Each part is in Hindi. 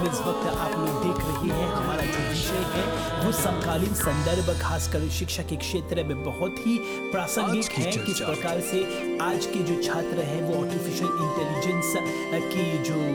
इस वक्त आप लोग देख रहे हैं हमारा जो विषय है वो समकालीन संदर्भ खासकर शिक्षा के क्षेत्र में बहुत ही प्रासंगिक है। किस प्रकार से आज के जो छात्र हैं वो आर्टिफिशियल इंटेलिजेंस की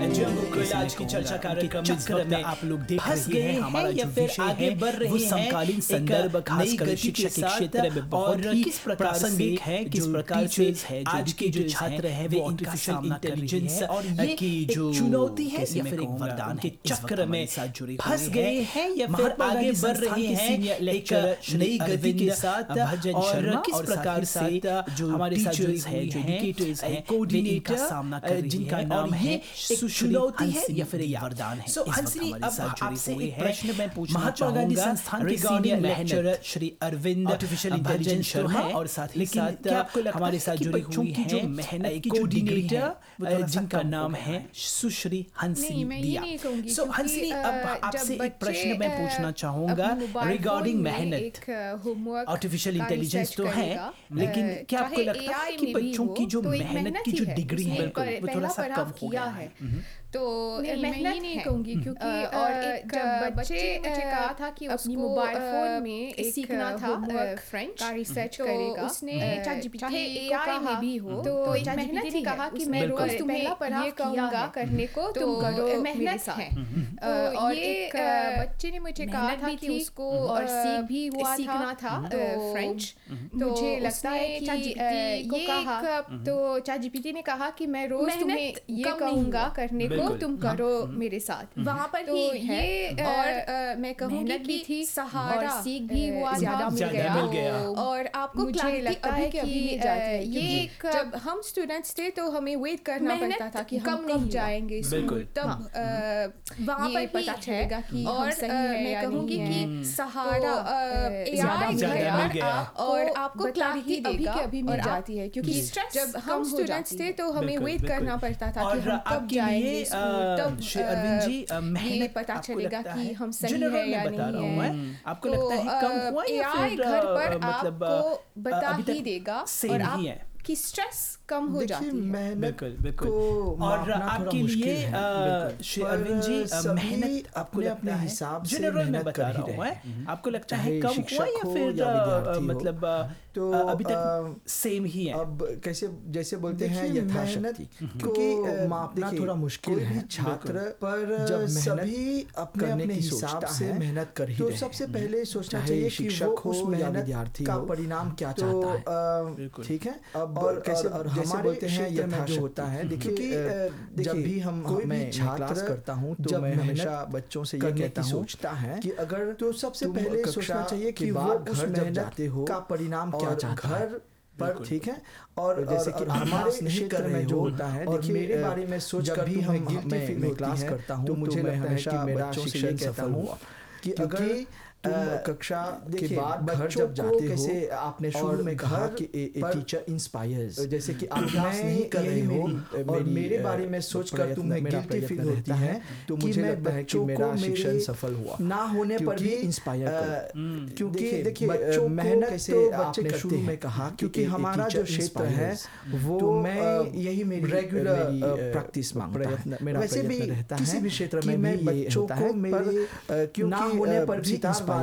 जो आज की चर्चा कार्यक्रम चक्र में आप लोग देख रहे हैं हमारा जो विषय है वो समकालीन संदर्भ खासकर शिक्षा के क्षेत्र में बहुत ही प्रासंगिक है। किस प्रकार से आज के जो छात्र हैं वो आर्टिफिशियल इंटेलिजेंस और की जो चुनौती है या फिर एक वरदान के चक्र में फंस गए हैं या फिर आगे बढ़ रहे हैं एक नई गति के साथ। और किस प्रकार से जो हमारे साथ जो है जो एजुकेटर्स हैं कोऑर्डिनेटर सामना कर रहे हैं जिनका नाम है चुनौती है या फिर एक वरदान है। सो हंसनी अब आपसे एक प्रश्न मैं पूछना चाहूंगा संस्थान के senior lecturer Shri Arvind artificial intelligence Sharma और साथ ही साथ हमारे साथ जुड़ी हुई है जो मेहनत की कोऑर्डिनेटर जिनका नाम है सुश्री हंसनी दिया। सो हंसनी अब आपसे एक प्रश्न मैं पूछना चाहूंगा रिगार्डिंग मेहनत। आर्टिफिशियल इंटेलिजेंस तो है लेकिन क्या आपको लगता है कि बच्चों की जो मेहनत की जो डिग्री है वो थोड़ा सा कम हो गया है? तो मेहनत नहीं कहूँगी क्योंकि और एक बच्चे मुझे कहा था कि उसको मोबाइल फोन में सीखना था फ्रेंच का रिसर्च करेगा। उसने चाहे एआई में भी हो तो मेहनत ही कहा कि मैं रोज तुम्हें ये कहूँगा करने को तुम करो मेहनत है। और एक बच्चे ने मुझे कहा था कि उसको और सीख भी हुआ सीखना था फ्रेंच। तो मुझे लगता है कि ये तो ChatGPT ने कहा कि मैं रोज तुम्हें ये कहूँगा करने को तुम करो मेरे साथ। वहाँ पर तो ये और मैं कहूँगी कि थी सहारा सीख भी हुआ ज्यादा मिल गया। और आपको मुझे लगता है कि ये जब हम स्टूडेंट्स थे तो हमें वेट करना पड़ता था कि हम कब जाएंगे स्कूल, तब वहाँ पर पता चलेगा कि और मैं कहूँगी कि सहारा ज्यादा मिल गया और आपको क्लैरिटी अभी के अभी मिल जाती है क्योंकि जब हम स्टूडेंट्स थे तो हमें वेट करना पड़ता था कि हम कब जाएंगे तब अरविंद जी मेहनत पता चलेगा कि हम सही है या नहीं है। आपको लगता है कम हुआ या फिर घर पर मतलब आपको बता ही देगा और ही है कि स्ट्रेस कम हो जाती है। बिल्कुल। और आपके लिए श्री अरविंद जी मेहनत आपको अपने हिसाब से जनरल में बता रहा हूँ आपको लगता है कम हुआ या फिर मतलब तो अभी तक सेम ही है? अब कैसे जैसे बोलते हैं यथाशक्ति क्योंकि मापना थोड़ा मुश्किल है। छात्र पर जब सभी अपने हिसाब से मेहनत कर ही तो सबसे पहले सोचना चाहिए कि शिक्षक हो या विद्यार्थी का परिणाम क्या चाहता है। ठीक है। अब कैसे और जैसे बोलते हैं यथाशक्ति होता है। देखिए जब भी हम मैं क्लास करता हूँ तो मैं हमेशा बच्चों से ये कहता हूँ सोचता है कि अगर तो सबसे पहले सोचना चाहिए कि वो उस मेहनत का परिणाम क्या चाहता है घर पर। ठीक है। और जैसे कि हमारे क्षेत्र में जो होता है और मेरे बारे में सोच कर भी मैं क्लास करता हूँ तो मुझे लगता है कि मेरा शिक्षण सफल हुआ कि अगर कक्षा के बाद घर जब जाते कैसे आपने शुरू में कहा कि टीचर इंस्पायर्स जैसे कि आप क्लास नहीं कर रहे हो और मेरे बारे में सोचकर तुम्हें गिल्टी फील होती है तो मुझे लगता है कि मेरा शिक्षण सफल हुआ ना होने पर भी इंस्पायर करो। क्योंकि देखिए मेहनत कैसे आपने शुरू में कहा क्योंकि हमारा जो क्षेत्र है वो मैं यही मेरी रेगुलर प्रैक्टिस मांगता है। वैसे भी किसी भी क्षेत्र में मैं बच्चों को मेरे क्यों ना होने पर भी